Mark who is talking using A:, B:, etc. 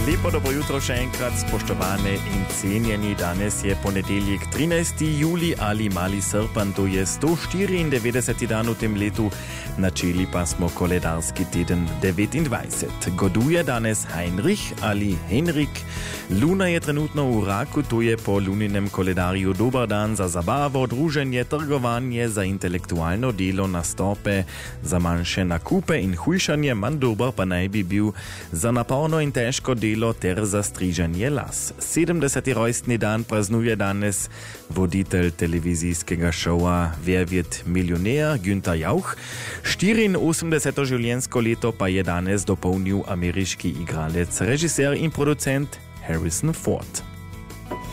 A: Lepo dobro jutro še enkrat, spoštovane in cenjeni. Danes je ponedeljek 13. juli ali mali srpan, to je 194. dan v tem letu. Načeli pa smo koledarski teden 29. Goduje danes Heinrich ali Henrik. Luna je trenutno v raku, to je po luninem koledarju dober dan za zabavo, druženje, trgovanje, za intelektualno delo, nastope, za manjše nakupe in hujšanje. Manj dober pa naj bi bil za naporno in težko delo ter za strižanje las. 70. rojstni dan praznuje danes voditelj televizijskega šova Wer wird Millionär, Günther Jauch. 84. življenjsko leto pa je danes dopolnil ameriški igralec, režiser in producent Harrison Ford.